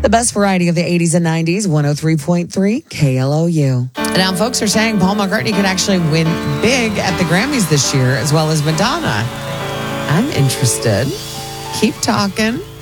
The best variety of the 80s and 90s, 103.3 KLOU. Now, folks are saying Paul McCartney could actually win big at the Grammys this year, as well as Madonna. I'm interested. Keep talking.